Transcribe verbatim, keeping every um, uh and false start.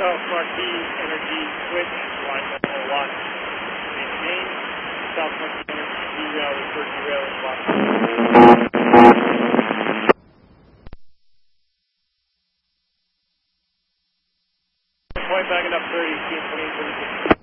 South Marquee Energy switch, line one oh one. Maintain. South Marquee Energy uh, refer to rail and block. Point back up thirty, twenty, twenty-six.